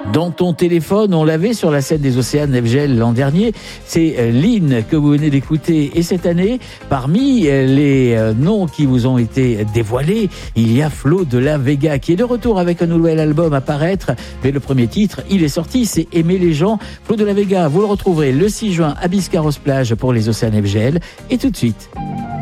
dans ton téléphone. On l'avait sur la scène des Océans FGL l'an dernier. C'est Lynn que vous venez d'écouter. Et cette année, parmi les noms qui vous ont été dévoilés, il y a Flo de la Vega qui est de retour avec un nouvel album à paraître. Mais le premier titre, il est sorti, c'est Aimer les gens. Flo de la Vega, vous le retrouverez le 6 juin à Biscarrosse-Plage pour les Océans FGL. Et tout de suite...